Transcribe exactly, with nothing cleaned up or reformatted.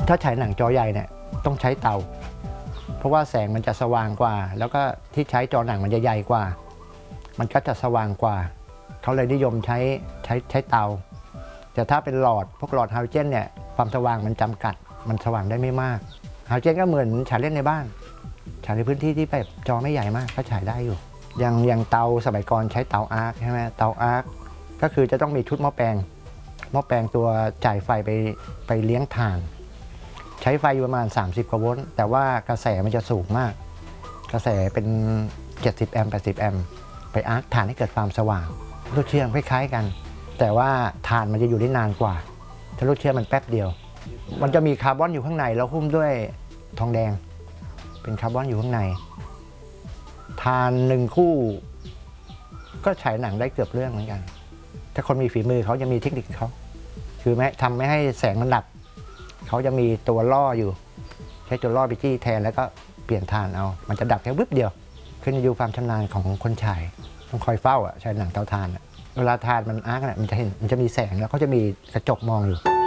ถ้าฉายหนังจอใหญ่เนี่ยต้องใช้เตาเพราะว่าแสงมันจะสว่างกว่าแล้วก็ที่ใช้จอหนังมันจะใหญ่กว่ามันก็จะสว่างกว่าเขาเลยนิยมใช้ใช้ใช้เตาแต่ถ้าเป็นหลอดพวกหลอดฮาโลเจนเนี่ยความสว่างมันจำกัดมันสว่างได้ไม่มากฮาโลเจนก็เหมือนฉายเล่นในบ้านฉายในพื้นที่ที่แบบจอไม่ใหญ่มากก็ฉายได้อยู่อย่างอย่างเตาสมัยก่อนใช้เตาอาร์คใช่ไหมเตาอาร์คก็คือจะต้องมีชุดหม้อแปลงหม้อแปลงตัวจ่ายไฟไปไปเลี้ยงถ่านใช้ไฟอยู่ประมาณสามสิบกว่าโวลต์แต่ว่ากระแสมันจะสูงมากกระแสเป็นเจ็ดสิบแอมป์แปดสิบแอมป์ไปอาร์คถ่านให้เกิดความสว่างลูกเชื่อมคล้ายๆกันแต่ว่าถ่านมันจะอยู่ได้นานกว่าถ้าลูกเชื่อมมันแป๊บเดียวมันจะมีคาร์บอนอยู่ข้างในแล้วหุ้มด้วยทองแดงเป็นคาร์บอนอยู่ข้างในถ่านหนึ่งคู่ก็ฉายหนังได้เกือบเรื่องเหมือนกันถ้าคนมีฝีมือเขาจะมีเทคนิคเขาคือไม่ทำไม่ให้แสงมันดับเขาจะมีตัวล่ออยู่ใช้ตัวล่อไปจี้แทนแล้วก็เปลี่ยนถ่านเอามันจะดับแค่วิบเดียวขึ้นอยู่ความชำนาญของคนฉายต้องคอยเฝ้าอ่ะฉายหนังเตาถ่านเวลาถ่านมันอาร์คเนี่ยมันจะเห็นมันจะมีแสงแล้วเขาจะมีกระจกมองอยู่